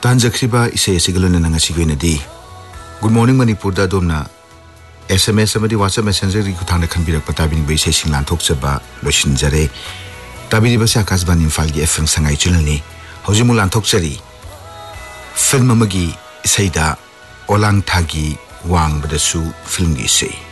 तांजख्रिबा इसे सिगलोन नंगसिगोनदी good morning Manipur दा Domna SMS अमदी WhatsApp messenger री खुथांग खनबिरक पताबिन बैसे सिंगलान थोकसबा लोसिनजरे ताबिरि बस आकाशबानी इम्फाल की FM संगाई चुनलनी हौजिमु लांथोकसरी फिल्म अमगी इसेदा ओलांग थागी वांग बदसु फिल्म की इसे